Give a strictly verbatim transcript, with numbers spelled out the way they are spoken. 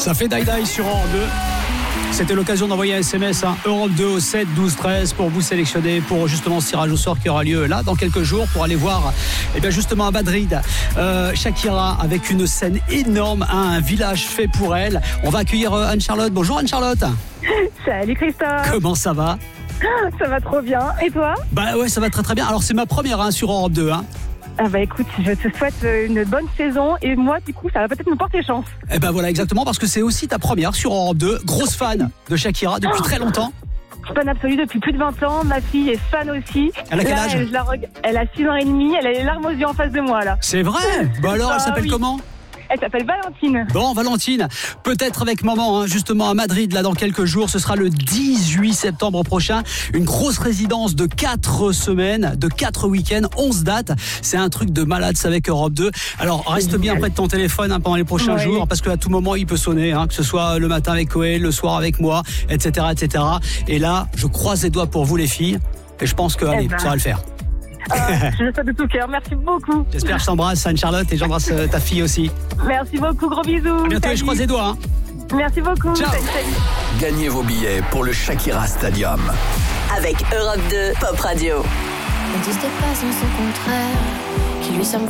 Ça fait die-die sur Europe deux. C'était l'occasion d'envoyer un S M S à Europe deux au sept douze treize pour vous sélectionner pour justement ce tirage au sort qui aura lieu là dans quelques jours pour aller voir eh bien justement à Madrid euh, Shakira avec une scène énorme, hein, un village fait pour elle. On va accueillir euh, Anne-Charlotte. Bonjour Anne-Charlotte. Salut Christophe. Comment ça va? Ça va trop bien. Et toi? Bah ouais, ça va très très bien. Alors c'est ma première hein, sur Europe deux. Hein. Ah bah écoute, je te souhaite une bonne saison et moi du coup ça va peut-être me porter chance. Eh ben voilà exactement parce que c'est aussi ta première sur Europe deux. Grosse fan de Shakira depuis très longtemps. Fan absolue depuis plus de vingt ans, ma fille est fan aussi. Elle a quel là, âge? elle, je la reg... elle a six ans et demi, elle a les larmes aux yeux en face de moi là. C'est vrai? Bah alors elle Ah, s'appelle oui. comment? Elle s'appelle Valentine. Bon, Valentine, peut-être avec maman, hein, justement à Madrid, là dans quelques jours. Ce sera le dix-huit septembre prochain. Une grosse résidence de quatre semaines, de quatre week-ends, onze dates. C'est un truc de malade, c'est avec Europe deux. Alors, reste bien près de ton téléphone hein, pendant les prochains Oui. jours, parce qu'à tout moment, il peut sonner, hein, que ce soit le matin avec Coël, le soir avec moi, et cetera, et cetera. Et là, je croise les doigts pour vous, les filles. Et je pense que, allez, ben. ça va le faire. Euh, je le souhaite de tout cœur, merci beaucoup. J'espère que je t'embrasse, Anne-Charlotte, et j'embrasse euh, ta fille aussi. Merci beaucoup, gros bisous. À bientôt, et Salut. je croise les doigts. Hein. Merci beaucoup. Ciao. Salut, salut. Gagnez vos billets pour le Shakira Stadium. Avec Europe deux Pop Radio. N'existe pas sans son contraire, qui lui semble